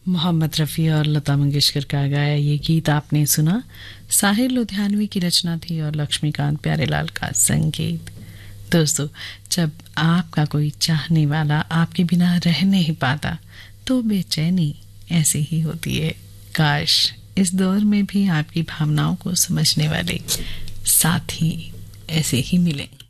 मोहम्मद रफ़ी और लता मंगेशकर का गाया ये गीत आपने सुना। साहिर लुधियानवी की रचना थी और लक्ष्मीकांत प्यारेलाल का संगीत। दोस्तों, जब आपका कोई चाहने वाला आपके बिना रह नहीं पाता तो बेचैनी ऐसी ही होती है। काश इस दौर में भी आपकी भावनाओं को समझने वाले साथी ऐसे ही मिले।